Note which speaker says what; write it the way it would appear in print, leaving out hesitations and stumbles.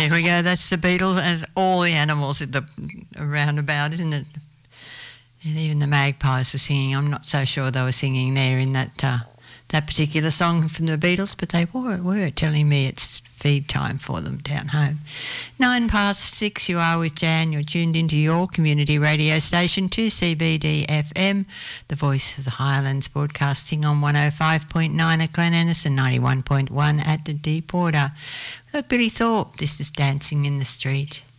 Speaker 1: There we go. That's the Beatles, as all the animals at the roundabout, isn't it? And even the magpies were singing. I'm not so sure they were singing there in that particular song from the Beatles, but they were telling me it's feed time for them down home. 6:09, you are with Jan. You're tuned into your community radio station, 2CBD FM, the voice of the Highlands, broadcasting on 105.9 at Glen Innes and 91.1 at the Deep Water. Billy Thorpe, this is Dancing in the Street.